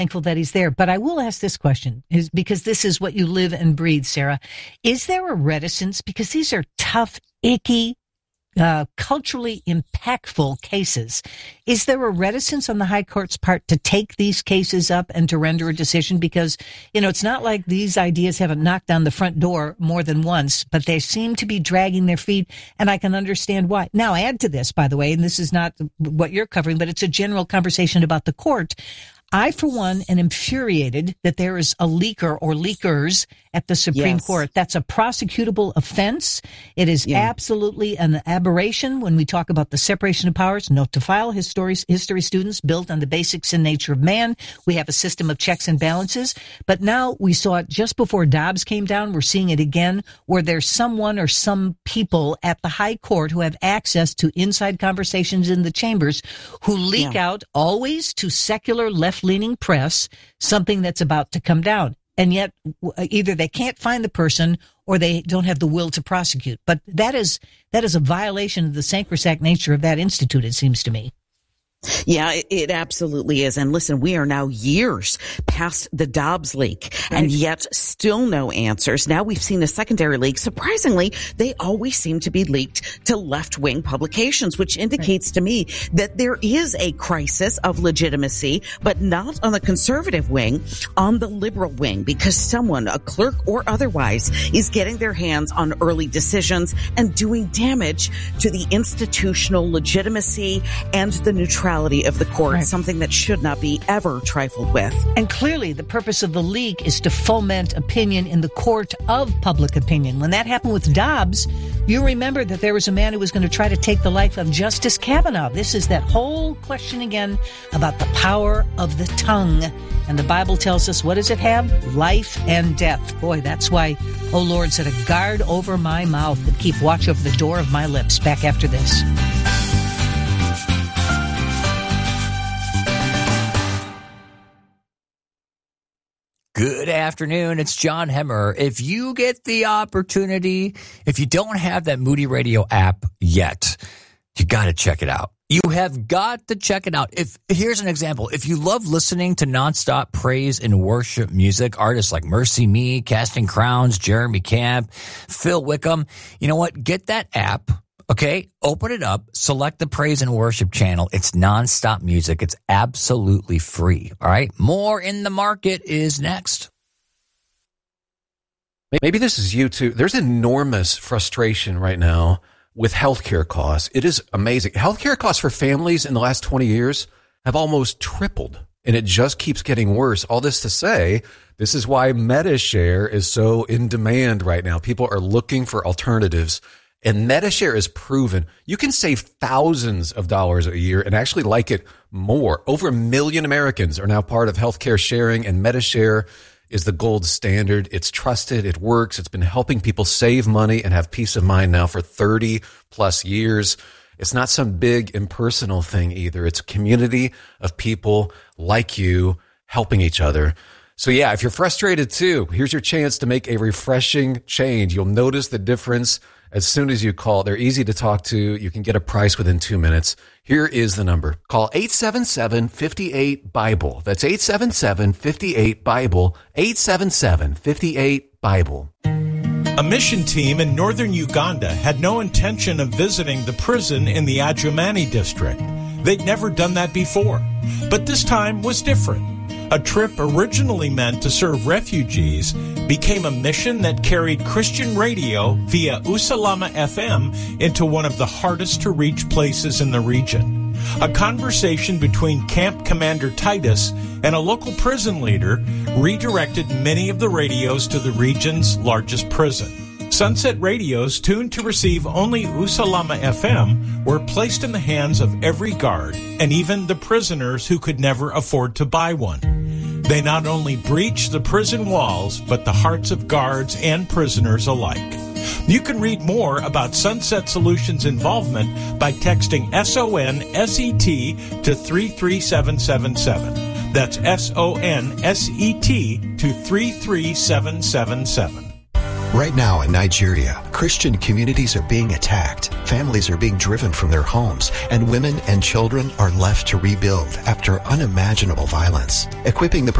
thankful that he's there. But I will ask this question, is because this is what you live and breathe, Sarah. Is there a reticence? Because these are tough, icky, culturally impactful cases. Is there a reticence on the High Court's part to take these cases up and to render a decision? Because, it's not like these ideas haven't knocked on the front door more than once, but they seem to be dragging their feet, and I can understand why. Now, add to this, by the way, and this is not what you're covering, but it's a general conversation about the court. I, for one, am infuriated that there is a leaker or leakers at the Supreme Court. That's a prosecutable offense. It is absolutely an aberration when we talk about the separation of powers. Note to file, history students, built on the basics and nature of man. We have a system of checks and balances. But now we saw it just before Dobbs came down. We're seeing it again where there's someone or some people at the High Court who have access to inside conversations in the chambers who leak out always to secular left-leaning press something that's about to come down. And yet either they can't find the person or they don't have the will to prosecute. But that is a violation of the sacrosanct nature of that institute, it seems to me. Yeah, it absolutely is. And listen, we are now years past the Dobbs leak, and yet still no answers. Now we've seen a secondary leak. Surprisingly, they always seem to be leaked to left-wing publications, which indicates to me that there is a crisis of legitimacy, but not on the conservative wing, on the liberal wing, because someone, a clerk or otherwise, is getting their hands on early decisions and doing damage to the institutional legitimacy and the neutrality of the court, something that should not be ever trifled with. And clearly the purpose of the leak is to foment opinion in the court of public opinion. When that happened with Dobbs, you remember that there was a man who was going to try to take the life of Justice Kavanaugh. This is that whole question again about the power of the tongue. And the Bible tells us, what does it have? Life and death. Boy, that's why, oh Lord, set a guard over my mouth and keep watch over the door of my lips. Back after this. Good afternoon. It's John Hemmer. If you get the opportunity, if you don't have that Moody Radio app yet, you got to check it out. You have got to check it out. Here's an example. If you love listening to nonstop praise and worship music, artists like Mercy Me, Casting Crowns, Jeremy Camp, Phil Wickham, you know what? Get that app. Okay, open it up, select the praise and worship channel. It's nonstop music. It's absolutely free. All right, more in the market is next. Maybe this is you too. There's enormous frustration right now with healthcare costs. It is amazing. Healthcare costs for families in the last 20 years have almost tripled, and it just keeps getting worse. All this to say, this is why MediShare is so in demand right now. People are looking for alternatives. And MediShare is proven you can save thousands of dollars a year and actually like it more. Over 1 million Americans are now part of healthcare sharing, and MediShare is the gold standard. It's trusted. It works. It's been helping people save money and have peace of mind now for 30 plus years. It's not some big impersonal thing either. It's a community of people like you helping each other. So yeah, if you're frustrated too, here's your chance to make a refreshing change. You'll notice the difference as soon as you call. They're easy to talk to. You can get a price within 2 minutes. Here is the number. Call 877-58-BIBLE. That's 877-58-BIBLE. 877-58-BIBLE. A mission team in northern Uganda had no intention of visiting the prison in the Adjumani district. They'd never done that before. But this time was different. A trip originally meant to serve refugees became a mission that carried Christian radio via Usalama FM into one of the hardest to reach places in the region. A conversation between Camp Commander Titus and a local prison leader redirected many of the radios to the region's largest prison. Sunset radios tuned to receive only Usalama FM were placed in the hands of every guard and even the prisoners who could never afford to buy one. They not only breached the prison walls, but the hearts of guards and prisoners alike. You can read more about Sunset Solutions' involvement by texting SONSET to 33777. That's SONSET to 33777. Right now in Nigeria, Christian communities are being attacked, families are being driven from their homes, and women and children are left to rebuild after unimaginable violence. Equipping the